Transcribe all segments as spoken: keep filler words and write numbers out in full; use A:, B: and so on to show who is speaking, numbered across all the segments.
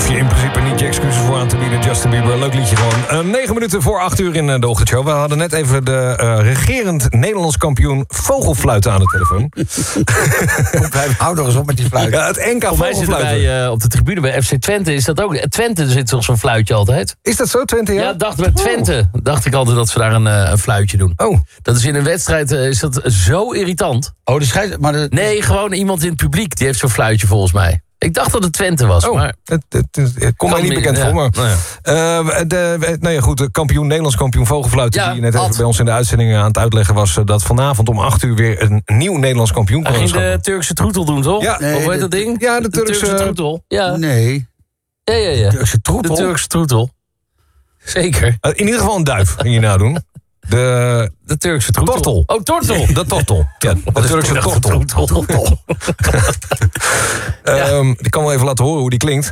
A: hoef je in principe niet je excuses voor aan te bieden. Justin Bieber, leuk liedje gewoon. Uh, negen minuten voor acht uur in uh, de ochtendshow. We hadden net even de uh, regerend Nederlands kampioen vogelfluiten aan de telefoon.
B: Wij houden nog eens op met die fluit.
A: Ja, het N K vogelfluiten.
C: Bij, uh, op de tribune bij F C Twente is dat ook. Twente zit toch zo'n fluitje altijd?
A: Is dat zo, Twente? Ja,
C: ja dacht, bij Twente oh. dacht ik altijd dat ze daar een, uh, een fluitje doen.
A: Oh.
C: Dat is in een wedstrijd uh, is dat zo irritant.
B: Oh, de scheids... Maar de...
C: Nee, gewoon iemand in het publiek die heeft zo'n fluitje volgens mij. Ik dacht dat het Twente was.
A: Oh,
C: maar...
A: het, het, het, het komt mij niet bekend ja. voor. Maar, nou, ja. Uh, de, nou ja, goed, de kampioen, Nederlands kampioen vogelfluiten...
C: Ja,
A: die net even
C: Ad.
A: bij ons in de uitzending aan het uitleggen was... dat vanavond om acht uur weer een nieuw Nederlands kampioen kan
C: Hij ging de Turkse troetel doen, toch?
A: Ja.
C: Nee, of hoe heet dat ding?
A: Ja, de, de Turkse,
C: Turkse troetel. Ja.
B: Nee.
C: Ja, ja, ja.
B: De Turkse troetel?
C: De Turkse troetel. Zeker.
A: Uh, in ieder geval een duif ging je nou doen. De,
C: de Turkse troetel.
A: Tortel.
C: Oh, tortel.
A: De tortel. Ja, de Turkse tortel. tortel. ja. um, ik kan wel even laten horen hoe die klinkt.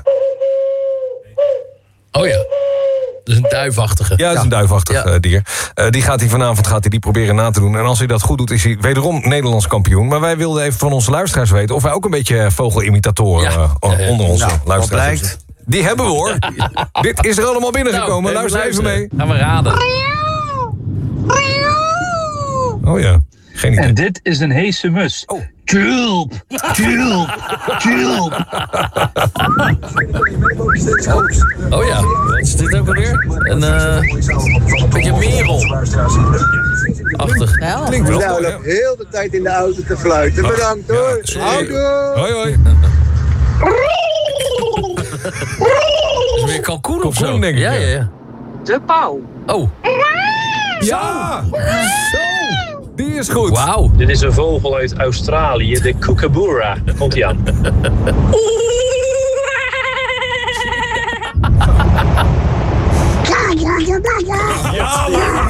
C: Oh ja. Dat is een duifachtige.
A: Ja, dat is een duifachtig ja. uh, dier. Uh, die gaat hij vanavond gaat hij die proberen na te doen. En als hij dat goed doet, is hij wederom Nederlands kampioen. Maar wij wilden even van onze luisteraars weten... of wij ook een beetje vogelimitatoren ja. uh, onder onze nou, luisteraars hebben. Die hebben we, hoor. Dit is er allemaal binnengekomen. Nou, luister even mee.
C: Gaan we raden.
A: Oh ja, geen idee.
D: En dit is een heese mus.
A: Oh.
D: Tulp, tulp, tulp.
C: Oh ja, wat is dit ook alweer? Een uh, beetje merel. Achtig.
E: Wel.
A: Klinkt wel.
F: Nou, nog heel de tijd in de auto te fluiten. Bedankt hoor.
A: Ja,
F: Houdoe.
A: hoi hoi.
C: Dat is weer kalkoen of zo.
A: Denk ik,
C: ja, ja, ja.
E: De pauw.
C: Oh.
A: Ja! Zo! Die is goed.
C: Wauw.
G: Dit is een vogel uit Australië, de kookaburra. Daar komt hij aan.
A: Ja,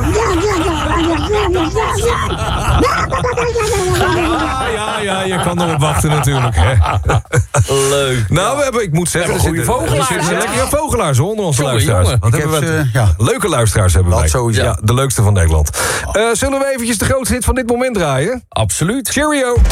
A: ja, ja, je kan erop wachten natuurlijk. Hè.
C: Leuk.
A: Nou, we hebben, ik moet zeggen,
C: ja,
A: er zitten
C: vogelaars,
A: er zitten
C: ja.
A: lekkere vogelaars onder onze
C: Jongen,
A: luisteraars.
C: jongen.
A: Wat
B: Ik
A: hebben
B: heb
A: we?
B: ze, ja.
A: Leuke luisteraars hebben
B: Dat
A: wij.
B: sowieso.
A: Ja, de leukste van Nederland. Uh, zullen we eventjes de grootste hit van dit moment draaien?
C: Absoluut.
A: Cheerio.